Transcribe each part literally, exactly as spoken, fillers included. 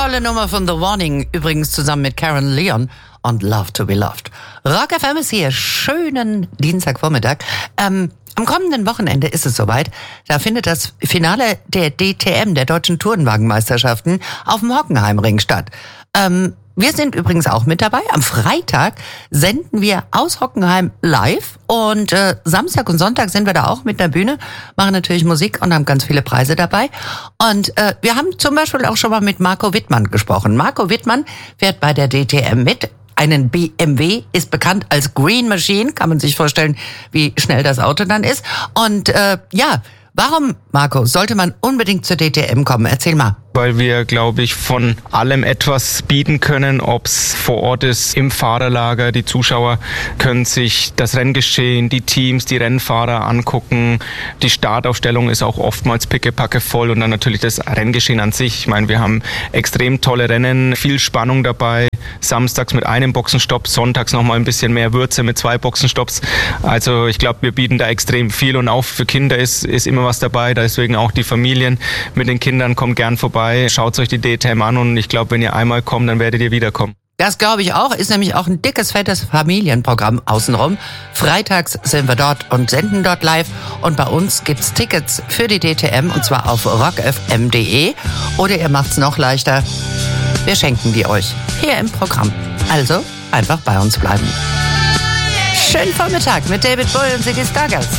Tolle Nummer von The Warning, übrigens zusammen mit Karen Leon und Love to be Loved. Rock F M ist hier, schönen Dienstagvormittag. Ähm, am kommenden Wochenende ist es soweit. Da findet das Finale der D T M, der Deutschen Tourenwagenmeisterschaften, auf dem Hockenheimring statt. Ähm, wir sind übrigens auch mit dabei. Am Freitag senden wir aus Hockenheim live und äh, Samstag und Sonntag sind wir da auch mit der Bühne, machen natürlich Musik und haben ganz viele Preise dabei. Und äh, wir haben zum Beispiel auch schon mal mit Marco Wittmann gesprochen. Marco Wittmann fährt bei der D T M mit. Einen B M W, ist bekannt als Green Machine, kann man sich vorstellen, wie schnell das Auto dann ist. Und äh, ja, warum, Marco, sollte man unbedingt zur D T M kommen? Erzähl mal. Weil wir, glaube ich, von allem etwas bieten können, ob es vor Ort ist, im Fahrerlager. Die Zuschauer können sich das Renngeschehen, die Teams, die Rennfahrer angucken. Die Startaufstellung ist auch oftmals pickepacke voll und dann natürlich das Renngeschehen an sich. Ich meine, wir haben extrem tolle Rennen, viel Spannung dabei. Samstags mit einem Boxenstopp, sonntags nochmal ein bisschen mehr Würze mit zwei Boxenstopps. Also ich glaube, wir bieten da extrem viel und auch für Kinder ist, ist immer was dabei. Deswegen auch die Familien mit den Kindern kommen gern vorbei. Schaut euch die D T M an und ich glaube, wenn ihr einmal kommt, dann werdet ihr wiederkommen. Das glaube ich auch, ist nämlich auch ein dickes, fettes Familienprogramm außenrum. Freitags sind wir dort und senden dort live und bei uns gibt's Tickets für die D T M und zwar auf rock f m punkt d e oder ihr macht's noch leichter, wir schenken die euch hier im Programm. Also einfach bei uns bleiben. Schönen Vormittag mit David Bowie und Ziggy Stardust.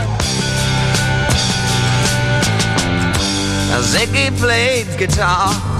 Ziggy played guitar